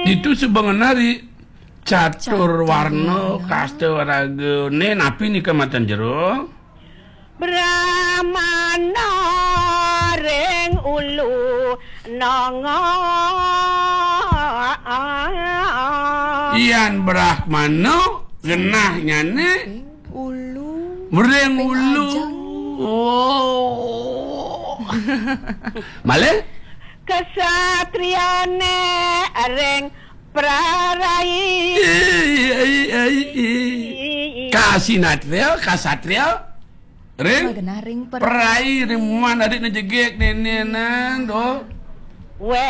Itu sebenarnya catur warna kastewaragane napi nih kematan jero. Brahmana ring ulu nanga Ian Brahmana genah nyane Ulu. mering ulu. Oh. Male? Kesatriane ring prarai Kasatria ring Genah ring perai ring mana adik na jegek nenenan do. we